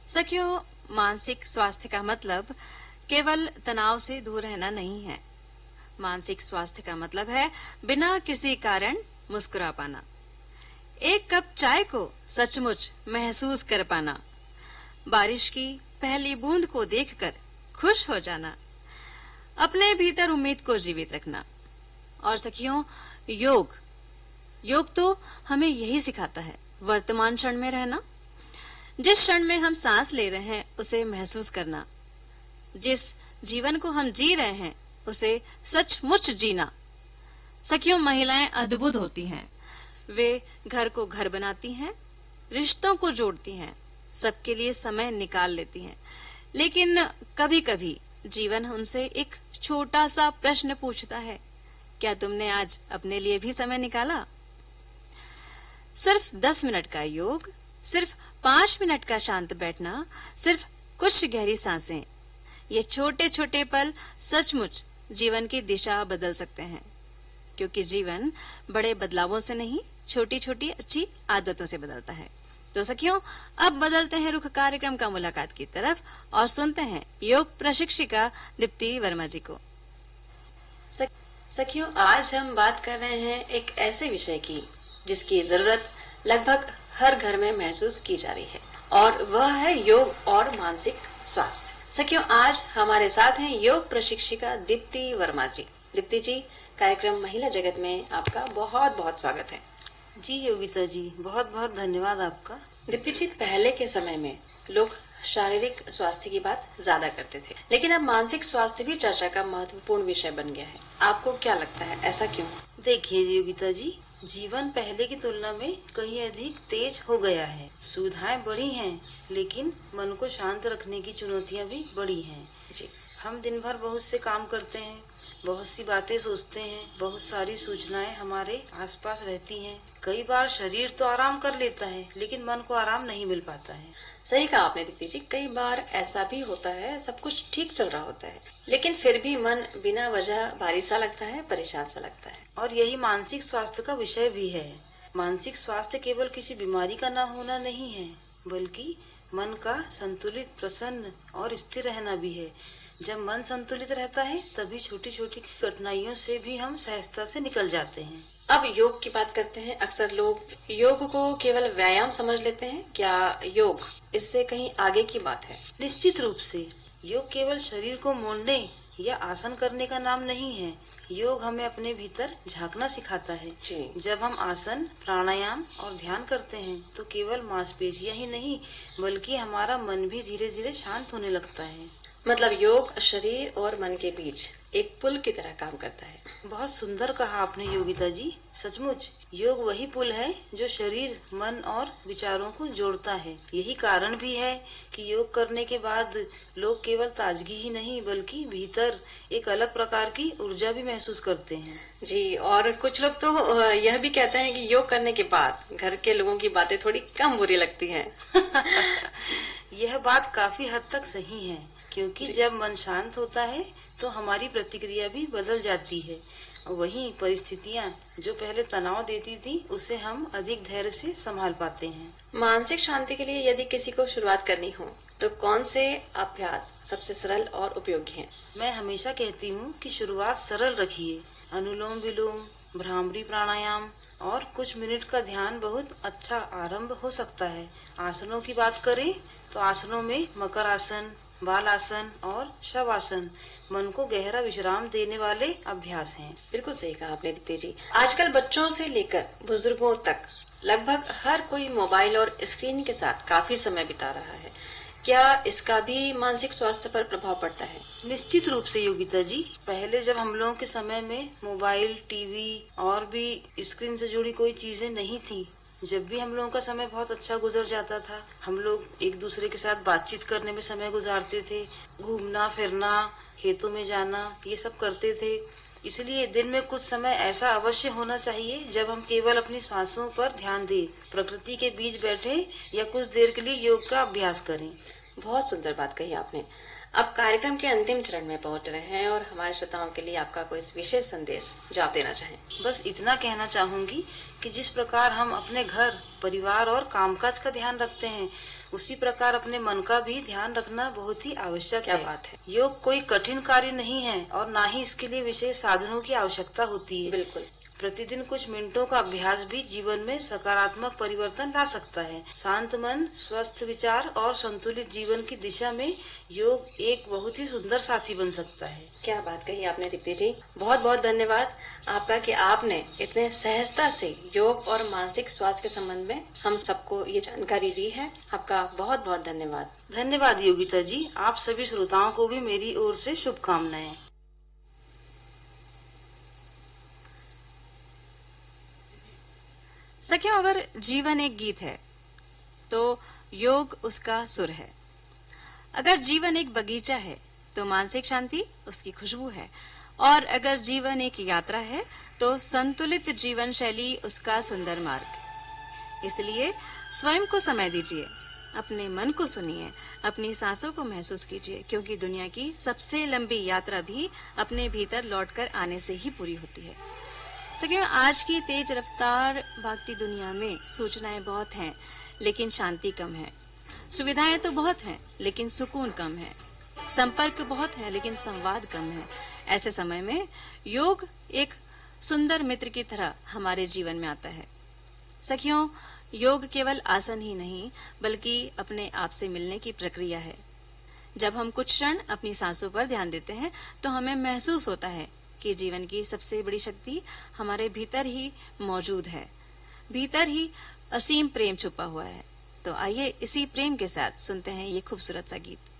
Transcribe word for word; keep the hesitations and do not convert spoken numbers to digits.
सखियों, मानसिक स्वास्थ्य का मतलब केवल तनाव से दूर रहना नहीं है। मानसिक स्वास्थ्य का मतलब है बिना किसी कारण मुस्कुरा पाना, एक कप चाय को सचमुच महसूस कर पाना, बारिश की पहली बूंद को देखकर खुश हो जाना, अपने भीतर उम्मीद को जीवित रखना। और सखियों, योग योग तो हमें यही सिखाता है, वर्तमान क्षण में रहना, जिस क्षण में हम सांस ले रहे हैं उसे महसूस करना, जिस जीवन को हम जी रहे हैं उसे सचमुच जीना। सखियों, महिलाएं अद्भुत होती हैं। वे घर को घर बनाती हैं, रिश्तों को जोड़ती हैं, सबके लिए समय निकाल लेती हैं। लेकिन कभी-कभी जीवन उनसे एक छोटा सा प्रश्न पूछता है, क्या तुमने आज अपने लिए भी समय निकाला? सिर्फ दस मिनट का योग, सिर्फ पांच मिनट का शांत बैठना, सिर्फ कुछ गहरी सांसें, ये छोटे छोटे पल सचमुच जीवन की दिशा बदल सकते हैं। क्योंकि जीवन बड़े बदलावों से नहीं, छोटी छोटी अच्छी आदतों से बदलता है। तो सखियों, अब बदलते हैं रुख कार्यक्रम का मुलाकात की तरफ और सुनते हैं योग प्रशिक्षिका दीप्ति वर्मा जी को। सखियों, आज हम बात कर रहे हैं एक ऐसे विषय की जिसकी जरूरत लगभग हर घर में महसूस की जा रही है, और वह है योग और मानसिक स्वास्थ्य। सखियों, आज हमारे साथ हैं योग प्रशिक्षिका दीप्ति वर्मा जी। दीप्ति जी, कार्यक्रम महिला जगत में आपका बहुत बहुत स्वागत है। जी योगिता जी, बहुत बहुत धन्यवाद आपका। दीप्ति जी, पहले के समय में लोग शारीरिक स्वास्थ्य की बात ज्यादा करते थे, लेकिन अब मानसिक स्वास्थ्य भी चर्चा का महत्वपूर्ण विषय बन गया है। आपको क्या लगता है, ऐसा क्यों? देखिए योगिता जी, जीवन पहले की तुलना में कहीं अधिक तेज हो गया है। सुविधाएं बढ़ी हैं, लेकिन मन को शांत रखने की चुनौतियां भी बढ़ी हैं। जी, हम दिन भर बहुत से काम करते हैं, बहुत सी बातें सोचते हैं, बहुत सारी सूचनाएं हमारे आसपास रहती हैं। कई बार शरीर तो आराम कर लेता है, लेकिन मन को आराम नहीं मिल पाता है। सही कहा आपने दीप्ति जी। कई बार ऐसा भी होता है, सब कुछ ठीक चल रहा होता है, लेकिन फिर भी मन बिना वजह भारी सा लगता है, परेशान सा लगता है। और यही मानसिक स्वास्थ्य का विषय भी है। मानसिक स्वास्थ्य केवल किसी बीमारी का न होना नहीं है, बल्कि मन का संतुलित, प्रसन्न और स्थिर रहना भी है। जब मन संतुलित रहता है, तभी छोटी छोटी कठिनाइयों से भी हम सहजता से निकल जाते हैं। अब योग की बात करते हैं। अक्सर लोग योग को केवल व्यायाम समझ लेते हैं। क्या योग इससे कहीं आगे की बात है? निश्चित रूप से योग केवल शरीर को मोड़ने या आसन करने का नाम नहीं है। योग हमें अपने भीतर झांकना सिखाता है। जी। जब हम आसन, प्राणायाम और ध्यान करते हैं, तो केवल मांसपेशियां ही नहीं, बल्कि हमारा मन भी धीरे धीरे शांत होने लगता है। मतलब योग शरीर और मन के बीच एक पुल की तरह काम करता है। बहुत सुंदर कहा आपने योगिता जी। सचमुच योग वही पुल है जो शरीर, मन और विचारों को जोड़ता है। यही कारण भी है कि योग करने के बाद लोग केवल ताजगी ही नहीं, बल्कि भीतर एक अलग प्रकार की ऊर्जा भी महसूस करते हैं। जी, और कुछ लोग तो यह भी कहते हैं कि योग करने के बाद घर के लोगों की बातें थोड़ी कम बुरी लगती हैं। यह बात काफी हद तक सही है, क्योंकि जब मन शांत होता है तो हमारी प्रतिक्रिया भी बदल जाती है। वहीं परिस्थितियाँ जो पहले तनाव देती थी, उसे हम अधिक धैर्य से संभाल पाते हैं। मानसिक शांति के लिए यदि किसी को शुरुआत करनी हो, तो कौन से अभ्यास सबसे सरल और उपयोगी हैं? मैं हमेशा कहती हूँ कि शुरुआत सरल रखिए। अनुलोम विलोम, भ्रामरी प्राणायाम और कुछ मिनट का ध्यान बहुत अच्छा आरंभ हो सकता है। आसनों की बात करें तो आसनों में मकर आसन, बाल आसन और शवासन मन को गहरा विश्राम देने वाले अभ्यास हैं। बिल्कुल सही कहा आपने दीप्ति जी। आजकल बच्चों से लेकर बुजुर्गों तक लगभग हर कोई मोबाइल और स्क्रीन के साथ काफी समय बिता रहा है। क्या इसका भी मानसिक स्वास्थ्य पर प्रभाव पड़ता है? निश्चित रूप से योगिता जी। पहले जब हम लोगों के समय में मोबाइल, टीवी और भी स्क्रीन से जुड़ी कोई चीजें नहीं थी, जब भी हम लोगों का समय बहुत अच्छा गुजर जाता था। हम लोग एक दूसरे के साथ बातचीत करने में समय गुजारते थे, घूमना फिरना, खेतों में जाना, ये सब करते थे। इसलिए दिन में कुछ समय ऐसा अवश्य होना चाहिए जब हम केवल अपनी सांसों पर ध्यान दें, प्रकृति के बीच बैठे या कुछ देर के लिए योग का अभ्यास करें। बहुत सुंदर बात कही आपने। अब कार्यक्रम के अंतिम चरण में पहुंच रहे हैं और हमारे श्रोताओं के लिए आपका कोई विशेष संदेश जो आप देना चाहें। बस इतना कहना चाहूंगी कि जिस प्रकार हम अपने घर, परिवार और कामकाज का ध्यान रखते हैं, उसी प्रकार अपने मन का भी ध्यान रखना बहुत ही आवश्यक क्या है। बात है। योग कोई कठिन कार्य नहीं है और ना ही इसके लिए विशेष साधनों की आवश्यकता होती है। बिल्कुल। प्रतिदिन कुछ मिनटों का अभ्यास भी जीवन में सकारात्मक परिवर्तन ला सकता है। शांत मन, स्वस्थ विचार और संतुलित जीवन की दिशा में योग एक बहुत ही सुंदर साथी बन सकता है। क्या बात कही आपने दीप्ति जी, बहुत बहुत धन्यवाद आपका कि आपने इतने सहजता से योग और मानसिक स्वास्थ्य के संबंध में हम सबको ये जानकारी दी है। आपका बहुत बहुत धन्यवाद। धन्यवाद योगिता जी, आप सभी श्रोताओं को भी मेरी ओर से शुभकामनाएं। सखियों, अगर जीवन एक गीत है तो योग उसका सुर है। अगर जीवन एक बगीचा है तो मानसिक शांति उसकी खुशबू है। और अगर जीवन एक यात्रा है तो संतुलित जीवन शैली उसका सुंदर मार्ग। इसलिए स्वयं को समय दीजिए, अपने मन को सुनिए, अपनी सांसों को महसूस कीजिए, क्योंकि दुनिया की सबसे लंबी यात्रा भी अपने भीतर लौटकर आने से ही पूरी होती है। सखियों, आज की तेज रफ्तार भागती दुनिया में सूचनाएं बहुत हैं, लेकिन शांति कम है। सुविधाएं तो बहुत हैं, लेकिन सुकून कम है। संपर्क बहुत है, लेकिन संवाद कम है। ऐसे समय में योग एक सुंदर मित्र की तरह हमारे जीवन में आता है। सखियों, योग केवल आसन ही नहीं, बल्कि अपने आप से मिलने की प्रक्रिया है। जब हम कुछ क्षण अपनी सांसों पर ध्यान देते हैं तो हमें महसूस होता है कि जीवन की सबसे बड़ी शक्ति हमारे भीतर ही मौजूद है। भीतर ही असीम प्रेम छुपा हुआ है। तो आइए इसी प्रेम के साथ सुनते हैं ये खूबसूरत सा गीत।